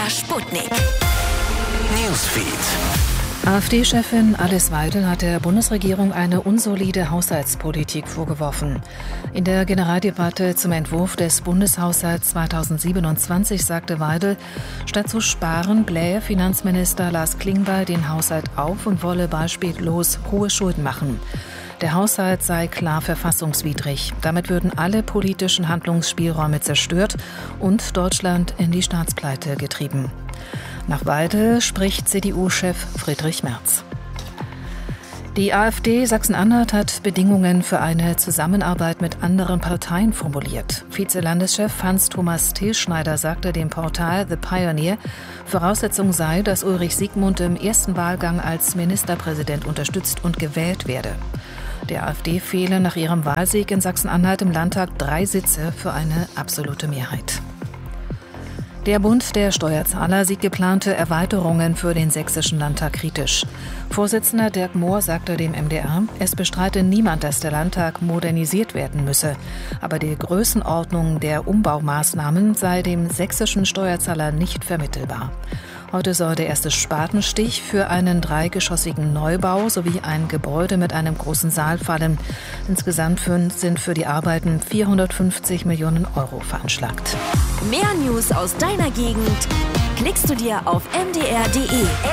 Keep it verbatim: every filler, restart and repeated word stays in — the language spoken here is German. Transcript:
Sputnik Newsfeed. AfD-Chefin Alice Weidel hat der Bundesregierung eine unsolide Haushaltspolitik vorgeworfen. In der Generaldebatte zum Entwurf des Bundeshaushalts zweitausendsiebenundzwanzig sagte Weidel, statt zu sparen, blähe Finanzminister Lars Klingbeil den Haushalt auf und wolle beispiellos hohe Schulden machen. Der Haushalt sei klar verfassungswidrig. Damit würden alle politischen Handlungsspielräume zerstört und Deutschland in die Staatspleite getrieben. Nach Weidel spricht C D U-Chef Friedrich Merz. Die AfD Sachsen-Anhalt hat Bedingungen für eine Zusammenarbeit mit anderen Parteien formuliert. Vize-Landeschef Hans-Thomas Tilschneider sagte dem Portal The Pioneer, Voraussetzung sei, dass Ulrich Siegmund im ersten Wahlgang als Ministerpräsident unterstützt und gewählt werde. Der AfD fehle nach ihrem Wahlsieg in Sachsen-Anhalt im Landtag drei Sitze für eine absolute Mehrheit. Der Bund der Steuerzahler sieht geplante Erweiterungen für den sächsischen Landtag kritisch. Vorsitzender Dirk Mohr sagte dem M D R, es bestreite niemand, dass der Landtag modernisiert werden müsse. Aber die Größenordnung der Umbaumaßnahmen sei dem sächsischen Steuerzahler nicht vermittelbar. Heute soll der erste Spatenstich für einen dreigeschossigen Neubau sowie ein Gebäude mit einem großen Saal fallen. Insgesamt sind für die Arbeiten vierhundertfünfzig Millionen Euro veranschlagt. Mehr News aus deiner Gegend klickst du dir auf m d r punkt d e.